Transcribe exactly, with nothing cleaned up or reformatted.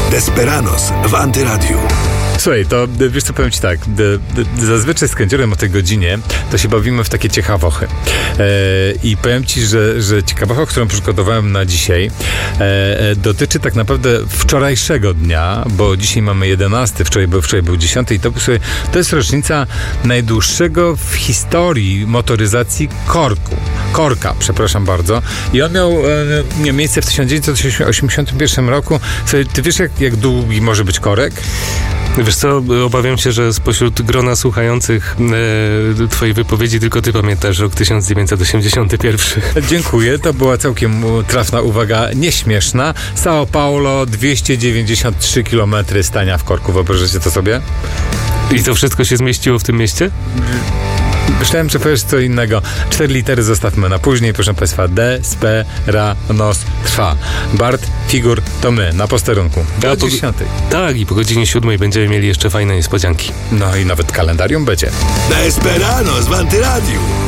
Desperados w Antyradiu. Słuchaj, to wiesz co, powiem ci tak, d, d, zazwyczaj z Kędziorem o tej godzinie to się bawimy w takie ciekawochy. E, I powiem ci, że, że ciekawocha, którą przygotowałem na dzisiaj e, dotyczy tak naprawdę wczorajszego dnia, bo dzisiaj mamy jedenasty, wczoraj był, wczoraj był dziesiąty i to, słuchaj, to jest rocznica najdłuższego w historii motoryzacji korku. Korka, przepraszam bardzo. I on miał, e, miał miejsce w tysiąc dziewięćset osiemdziesiątym pierwszym roku. Słuchaj, ty wiesz, jak, jak długi może być korek? Wiesz co, obawiam się, że spośród grona słuchających e, twojej wypowiedzi tylko ty pamiętasz rok tysiąc dziewięćset osiemdziesiąty pierwszy. Dziękuję, to była całkiem trafna uwaga, nieśmieszna. São Paulo, dwieście dziewięćdziesiąt trzy kilometry stania w korku, wyobrażacie to sobie? I to wszystko się zmieściło w tym mieście? Myślałem, że powiesz co innego. Cztery litery zostawmy na później, proszę Państwa. Desperados trwa. Bart, Figur, to my, na posterunku. Do po, dziesiątej. Tak, i po godzinie siódmej będziemy mieli jeszcze fajne niespodzianki. No i nawet kalendarium będzie. Desperados w Antyradiu.